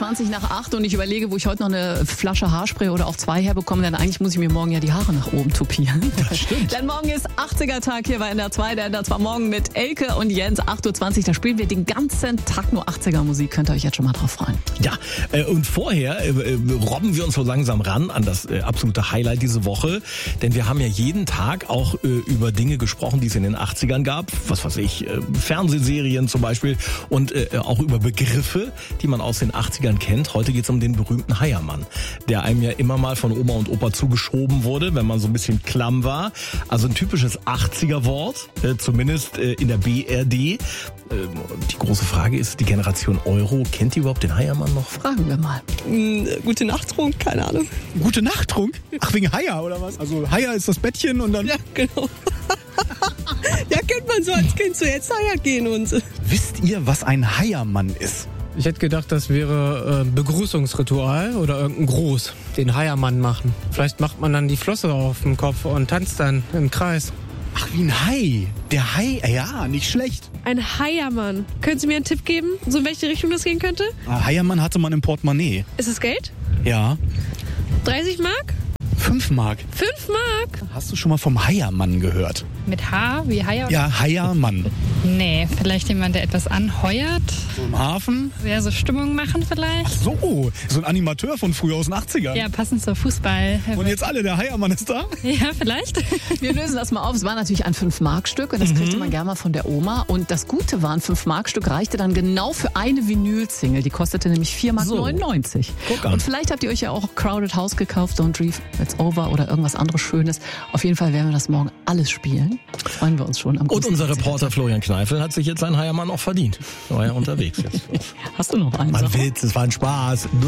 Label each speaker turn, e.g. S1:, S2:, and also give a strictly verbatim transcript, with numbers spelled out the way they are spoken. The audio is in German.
S1: zwanzig nach acht und ich überlege, wo ich heute noch eine Flasche Haarspray oder auch zwei herbekomme, denn eigentlich muss ich mir morgen ja die Haare nach oben tupieren.
S2: Das stimmt.
S1: Denn morgen ist achtziger-Tag hier bei N D R zwei, der N D R zwei Morgen mit Elke und Jens, acht Uhr zwanzig. Da spielen wir den ganzen Tag nur achtziger-Musik. Könnt ihr euch jetzt schon mal drauf freuen.
S2: Ja, äh, und vorher äh, äh, robben wir uns so langsam ran an das äh, absolute Highlight diese Woche. Denn wir haben ja jeden Tag auch äh, über Dinge gesprochen, die es in den achtzigern gab. Was weiß ich, äh, Fernsehserien zum Beispiel. Und äh, auch über Begriffe, die man aus den achtzigern kennt. Heute geht es um den berühmten Heiermann, der einem ja immer mal von Oma und Opa zugeschoben wurde, wenn man so ein bisschen klamm war. Also ein typisches achtziger-Wort, äh, zumindest äh, in der B R D. Äh, die große Frage ist, die Generation Euro, kennt die überhaupt den Heiermann noch?
S1: Fragen wir mal.
S3: Hm, gute Nachttrunk, keine Ahnung.
S4: Gute Nachttrunk? Ach, wegen Haier oder was? Also Haier ist das Bettchen und dann...
S3: Ja, genau. Ja, kennt man so als Kind, so jetzt Haier gehen und so.
S4: Wisst ihr, was ein Heiermann ist?
S5: Ich hätte gedacht, das wäre ein Begrüßungsritual oder irgendein Gruß, den Heiermann machen. Vielleicht macht man dann die Flosse auf dem Kopf und tanzt dann im Kreis.
S4: Ach, wie ein Hai. Der Hai, ja, nicht schlecht.
S6: Ein Heiermann. Können Sie mir einen Tipp geben, so in welche Richtung das gehen könnte?
S4: Ah, Heiermann hatte man im Portemonnaie.
S6: Ist es Geld?
S4: Ja.
S6: dreißig Mark?
S4: Fünf Mark.
S6: fünf Mark?
S4: Hast du schon mal vom Heiermann gehört?
S7: Mit H wie Haier?
S4: Ja, Heiermann.
S7: Nee, vielleicht jemand, der etwas anheuert.
S4: So im Hafen?
S7: Ja, so Stimmung machen vielleicht.
S4: So, so ein Animateur von früher aus den achtzigern.
S7: Ja, passend zur Fußball.
S4: Und jetzt alle, der Heiermann ist da?
S7: Ja, vielleicht.
S1: Wir lösen das mal auf. Es war natürlich ein fünf Mark Stück und das kriegte man gerne mal von der Oma. Und das Gute war, ein fünf Mark Stück reichte dann genau für eine Vinyl-Single. Die kostete nämlich vier Mark neunundneunzig.
S2: Guck an.
S1: Und vielleicht habt ihr euch ja auch Crowded House gekauft, Don't Dream It's Over oder irgendwas anderes Schönes. Auf jeden Fall werden wir das morgen alles spielen. Freuen wir uns schon am
S2: Und
S1: großen
S2: unser
S1: Konzert.
S2: Reporter Florian Kneifel hat sich jetzt seinen Heiermann auch verdient. War ja unterwegs jetzt.
S1: Hast du noch einen?
S2: Mann,
S1: Sag mal.
S2: Witz, es war ein Spaß.